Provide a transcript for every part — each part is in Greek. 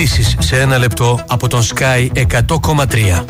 Ειδήσεις σε ένα λεπτό από τον Sky 100,3.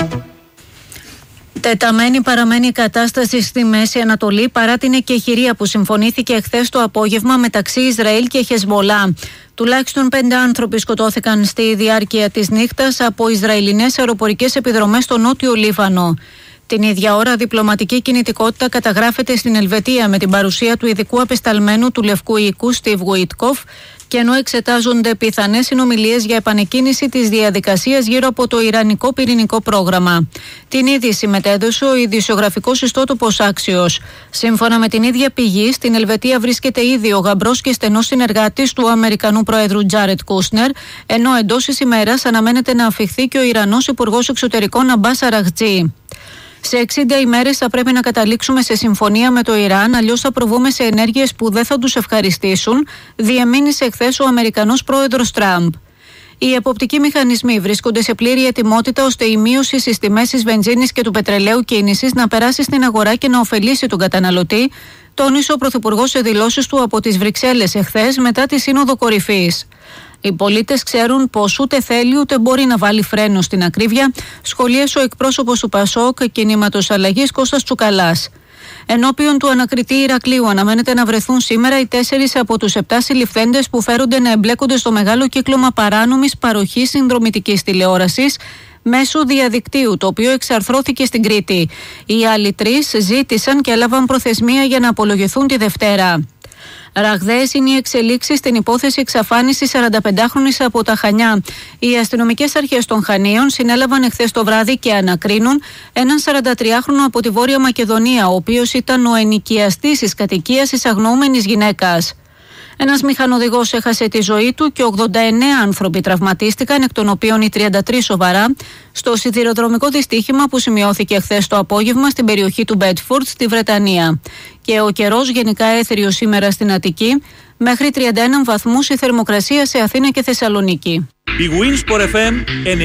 Τεταμένη παραμένει η κατάσταση στη Μέση Ανατολή παρά την εκεχηρία που συμφωνήθηκε χθες το απόγευμα μεταξύ Ισραήλ και Χεσμολά. Τουλάχιστον 5 άνθρωποι σκοτώθηκαν στη διάρκεια της νύχτας από Ισραηλινές αεροπορικές επιδρομές στο νότιο Λίβανο. Την ίδια ώρα, διπλωματική κινητικότητα καταγράφεται στην Ελβετία με την παρουσία του ειδικού απεσταλμένου του Λευκού Οίκου, Στιβ Γουίτκοφ, και ενώ εξετάζονται πιθανές συνομιλίες για επανεκκίνηση της διαδικασίας γύρω από το ιρανικό πυρηνικό πρόγραμμα. Την είδηση μετέδωσε ο ειδησιογραφικός ιστότοπος Άξιος. Σύμφωνα με την ίδια πηγή, στην Ελβετία βρίσκεται ήδη ο γαμπρός και στενός συνεργάτης του Αμερικανού Προέδρου Τζάρετ Κούσνερ, ενώ εντός της ημέρας αναμένεται να αφιχθεί και ο Ιρανός Υπουργός Εξωτερικών Αμπάς Αραχτζή. Σε 60 ημέρες θα πρέπει να καταλήξουμε σε συμφωνία με το Ιράν, αλλιώς θα προβούμε σε ενέργειες που δεν θα τους ευχαριστήσουν, διεμήνυσε χθες ο Αμερικανός πρόεδρος Τραμπ. Οι εποπτικοί μηχανισμοί βρίσκονται σε πλήρη ετοιμότητα ώστε η μείωση στις τιμές της βενζίνης και του πετρελαίου κίνησης να περάσει στην αγορά και να ωφελήσει τον καταναλωτή, τόνισε ο Πρωθυπουργός σε δηλώσεις του από τις Βρυξέλλες εχθές μετά τη Σύνοδο Κορυφής. Οι πολίτες ξέρουν πως ούτε θέλει ούτε μπορεί να βάλει φρένο στην ακρίβεια, σχολίασε ο εκπρόσωπος του ΠΑΣΟΚ Κινήματος Αλλαγής Κώστας Τσουκαλάς. Ενώπιον του ανακριτή Ηρακλείου αναμένεται να βρεθούν σήμερα οι 4 από τους 7 συλληφθέντες που φέρονται να εμπλέκονται στο μεγάλο κύκλωμα παράνομης παροχής συνδρομητικής τηλεόρασης μέσω διαδικτύου, το οποίο εξαρθρώθηκε στην Κρήτη. Οι άλλοι 3 ζήτησαν και έλαβαν προθεσμία για να απολογηθούν τη Δευτέρα. Ραγδαίες είναι οι εξελίξεις στην υπόθεση εξαφάνισης 45χρονης από τα Χανιά. Οι αστυνομικές αρχές των Χανίων συνέλαβαν εχθές το βράδυ και ανακρίνουν έναν 43χρονο από τη Βόρεια Μακεδονία, ο οποίος ήταν ο ενοικιαστής της κατοικίας της αγνοούμενης γυναίκας. Ένας μηχανοδηγός έχασε τη ζωή του και 89 άνθρωποι τραυματίστηκαν, εκ των οποίων οι 33 σοβαρά, στο σιδηροδρομικό δυστύχημα που σημειώθηκε χθες το απόγευμα στην περιοχή του Μπέτφορντ στη Βρετανία. Και ο καιρός γενικά έθριος σήμερα στην Αττική, μέχρι 31 βαθμούς η θερμοκρασία σε Αθήνα και Θεσσαλονίκη. Η Winsport FM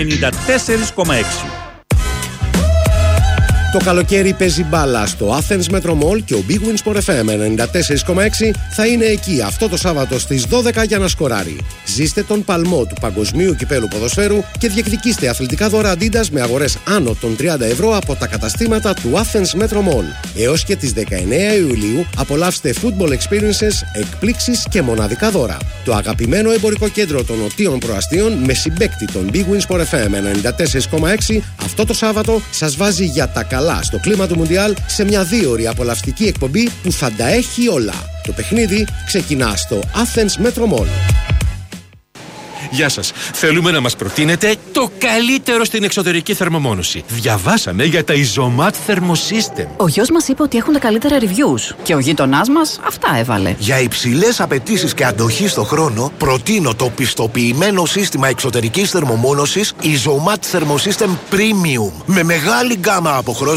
94,6. Το καλοκαίρι παίζει μπάλα στο Athens Metro Mall και ο Big Win Sport FM 94,6 θα είναι εκεί αυτό το Σάββατο στις 12 για να σκοράρει. Ζήστε τον παλμό του Παγκοσμίου Κυπέλου Ποδοσφαίρου και διεκδικήστε αθλητικά δώρα Adidas με αγορές άνω των 30 ευρώ από τα καταστήματα του Athens Metro Mall. Έως και τις 19 Ιουλίου απολαύστε football experiences, εκπλήξεις και μοναδικά δώρα. Το αγαπημένο εμπορικό κέντρο των Νοτίων Προαστίων με συμπαίκτη τον Big Win Sport FM 94,6 αυτό το Σάββατο σας βάζει για τα καλά στο κλίμα του Μουντιάλ σε μια 2ωρη απολαυστική εκπομπή που θα τα έχει όλα. Το παιχνίδι ξεκινά στο Athens Metro Mall. Γεια σας. Θέλουμε να μας προτείνετε το καλύτερο στην εξωτερική θερμομόνωση. Διαβάσαμε για τα Isomat Thermosystem. Ο γιος μας είπε ότι έχουν τα καλύτερα reviews και ο γείτονάς μας αυτά έβαλε. Για υψηλές απαιτήσεις και αντοχή στο χρόνο, προτείνω το πιστοποιημένο σύστημα εξωτερικής θερμομόνωσης Isomat Thermosystem Premium με μεγάλη γκάμα αποχρώσεων